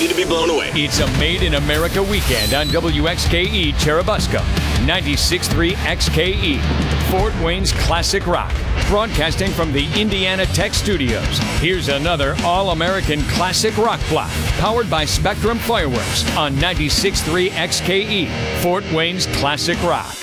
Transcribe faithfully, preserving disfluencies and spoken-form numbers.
ready to be blown away. It's a Made in America weekend on W X K E Cherubusco, ninety-six point three X K E, Fort Wayne's classic rock. Broadcasting from the Indiana Tech Studios, here's another All-American classic rock block, powered by Spectrum Fireworks on ninety-six point three X K E, Fort Wayne's classic rock.